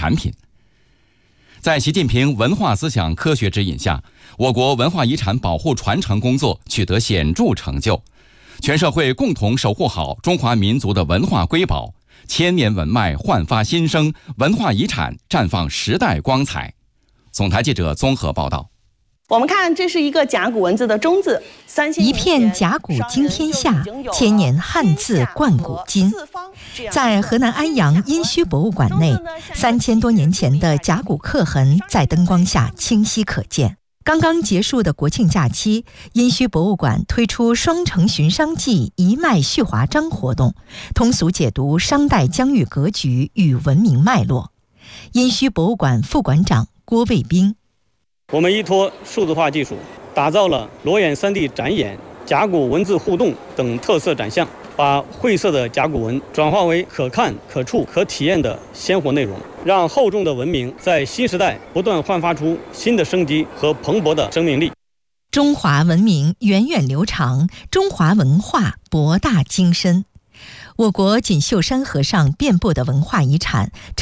产品。在习近平文化思想科学指引下，我国文化遗产保护传承工作取得显著成就，全社会共同守护好中华民族的文化瑰宝，千年文脉焕发新生，文化遗产绽放时代光彩。总台记者综合报道。 我们看，这是一个甲骨文字的中字， 一片甲骨惊天下，千年汉字贯古今。在河南安阳殷墟博物馆内，3000多年前的甲骨刻痕在灯光下清晰可见。刚刚结束的国庆假期，殷墟博物馆推出双城寻商记一脉续华章活动，通俗解读商代疆域格局与文明脉络。殷墟博物馆副馆长郭卫兵： 我们依托数字化技术，打造了裸眼3D 展演、甲骨文字互动等特色展项，把晦涩的甲骨文转化为可看、可触、可体验的鲜活内容，让厚重的文明在新时代不断焕发出新的生机和蓬勃的生命力。 中华文明源远流长，中华文化博大精深。我国锦绣山河上遍布的文化遗产